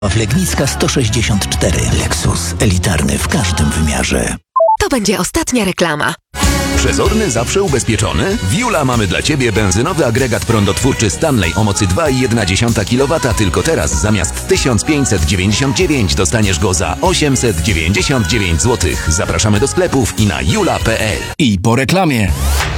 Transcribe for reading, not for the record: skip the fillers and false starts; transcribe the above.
Legnicka 164. Lexus. Elitarny w każdym wymiarze. To będzie ostatnia reklama. Przezorny, zawsze ubezpieczony? W Jula mamy dla Ciebie benzynowy agregat prądotwórczy Stanley o mocy 2,1 kW, tylko teraz zamiast 1599 dostaniesz go za 899 zł. Zapraszamy do sklepów i na jula.pl. I po reklamie.